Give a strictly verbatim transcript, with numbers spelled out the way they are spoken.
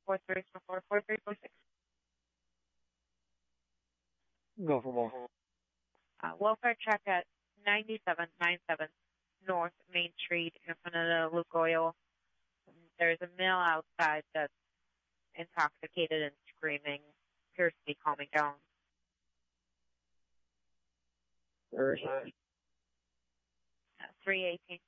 four three four four four three four six. Go for more. Uh, welfare check at ninety-seven ninety-seven North Main Street in front of the Lukoil. There's a male outside that's intoxicated and screaming. Appears to be calming down. Riverside. Uh, three eighteen.